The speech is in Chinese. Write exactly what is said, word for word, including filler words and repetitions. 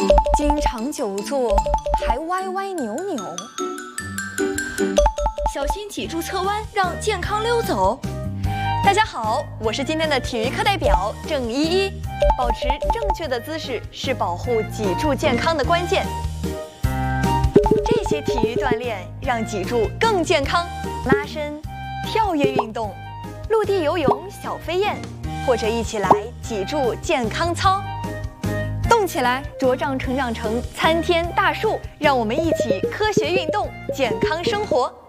经常久坐，还歪歪扭扭。 小心脊柱侧弯，让健康溜走。 大家好，我是今天的体育课代表郑依依。保持正确的姿势是保护脊柱健康的关键。这些体育锻炼让脊柱更健康，拉伸、跳跃运动、陆地游泳、小飞燕，或者一起来脊柱健康操。动起来，茁壮成长成参天大树。让我们一起科学运动，健康生活。